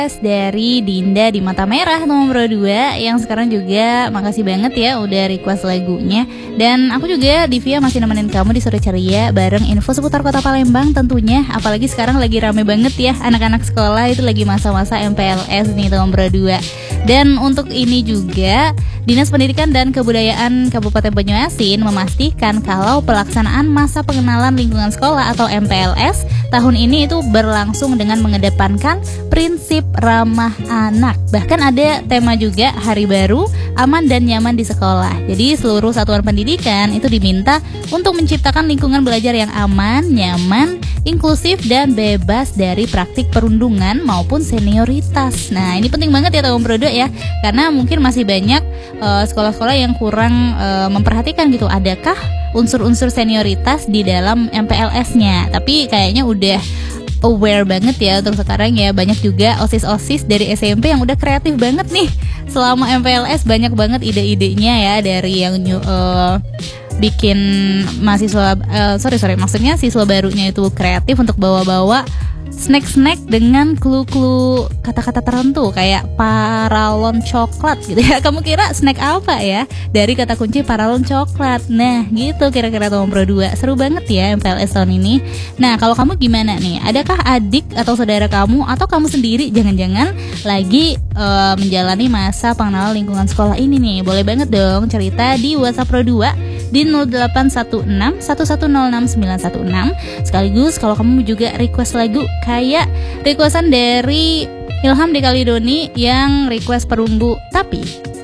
dari Dinda di Mata Merah nomor 2 yang sekarang juga makasih banget ya udah request lagunya. Dan aku juga Divia masih nemenin kamu di sore ceria bareng info seputar Kota Palembang tentunya. Apalagi sekarang lagi rame banget ya anak-anak sekolah itu lagi masa-masa MPLS nih nomor 2. Dan untuk ini juga Dinas Pendidikan dan Kebudayaan Kabupaten Banyuasin memastikan kalau pelaksanaan masa pengenalan lingkungan sekolah atau MPLS tahun ini itu berlangsung dengan mengedepankan prinsip ramah anak. Bahkan ada tema juga Hari Baru Aman dan Nyaman di Sekolah. Jadi seluruh satuan pendidikan itu diminta untuk menciptakan lingkungan belajar yang aman, nyaman, inklusif dan bebas dari praktik perundungan maupun senioritas. Nah ini penting banget ya tahun Bro ya, karena mungkin masih banyak sekolah-sekolah yang kurang memperhatikan gitu. Adakah unsur-unsur senioritas di dalam MPLS-nya? Tapi kayaknya udah aware banget ya untuk sekarang ya. Banyak juga OSIS-OSIS dari SMP yang udah kreatif banget nih. Selama MPLS banyak banget ide-idenya ya, dari yang bikin mahasiswa maksudnya siswa barunya itu kreatif untuk bawa-bawa snack-snack dengan clue-clue kata-kata tertentu kayak paralon coklat gitu ya. Kamu kira snack apa ya? Dari kata kunci paralon coklat. Nah gitu kira-kira nomor 2. Seru banget ya MPLS tahun ini. Nah kalau kamu gimana nih? Adakah adik atau saudara kamu atau kamu sendiri jangan-jangan lagi menjalani masa pengenalan lingkungan sekolah ini nih? Boleh banget dong cerita di WhatsApp Pro 2 di 0816 1106 916. Sekaligus kalau kamu juga request lagu kayak requestan dari Ilham di Kalidoni yang request Perunggu Tapi